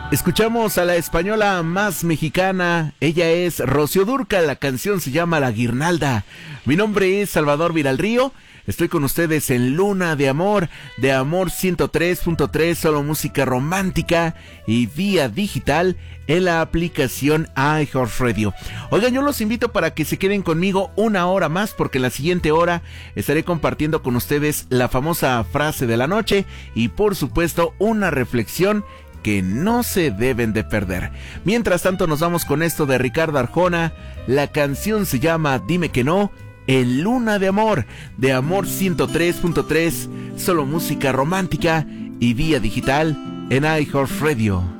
Escuchamos a la española más mexicana, ella es Rocío Dúrcal, la canción se llama La Guirnalda. Mi nombre es Salvador Viralrío, estoy con ustedes en Luna de Amor 103.3, solo música romántica y vía digital en la aplicación iHeartRadio. Oigan, yo los invito para que se queden conmigo una hora más, porque en la siguiente hora estaré compartiendo con ustedes la famosa frase de la noche y por supuesto una reflexión que no se deben de perder. Mientras tanto nos vamos con esto de Ricardo Arjona, la canción se llama Dime que no, en Luna de Amor 103.3, solo música romántica y vía digital en iHeartRadio.